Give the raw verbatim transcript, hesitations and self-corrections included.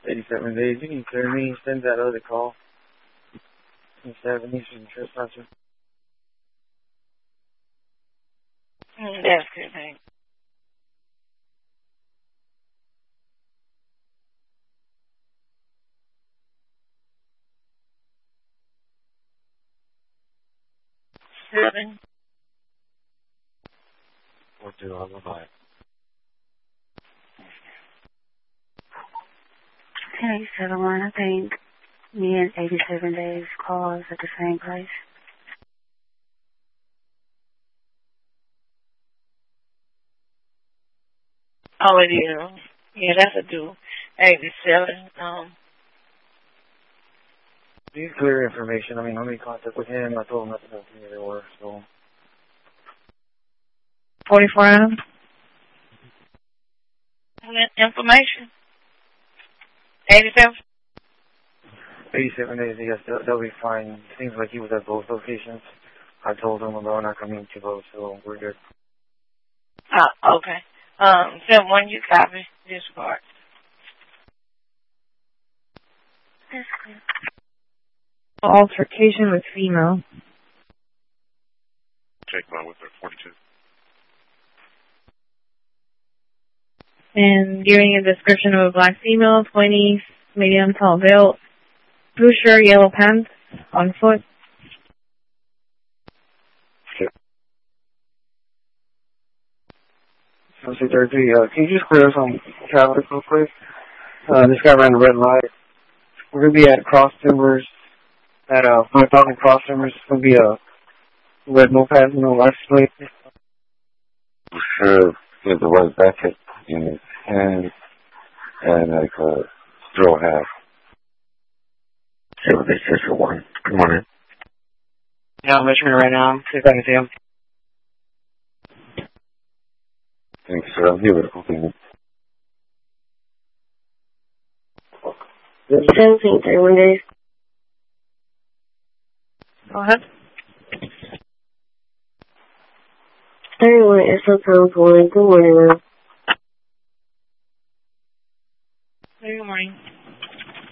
eighty-seven days. You can clear me. Send that other call. seventy from trespasser. Mm, that's good, thanks. Seven. What do I look like? Okay, seven one, I think me and eighty-seven days calls at the same place. Oh, it is. Yeah, that's a do. eighty-seven. Um. These clear information. I mean, I'm in contact with him. I told him not to go to me there were, so. forty-four Adam. Information. eighty-seven. eighty-seven days, yes, that, that'll be fine. Seems like he was at both locations. I told him about not coming to both, so we're good. Oh, okay. Um, seven one, you copy this part. That's good. Altercation with female. Check my with her forty-two. And giving a description of a black female, twenties, medium tall build, blue shirt, yellow pants, on foot. seven thirty-three, uh, can you just clear us on traffic real quick? Uh, this guy ran a red light. We're going to be at Cross Timbers, at uh, five thousand Cross Timbers. It's going to be a red moped, no license plate. Sure, he has the right bracket in his hand and like a straw hat. seven six one, good morning. Yeah, I'm measuring right now. See if I can see him. Thanks, sir. I'll give it a couple minutes. seventeen, thirty-one days. Go ahead. thirty-one, S O Pound one. Good morning, ma'am.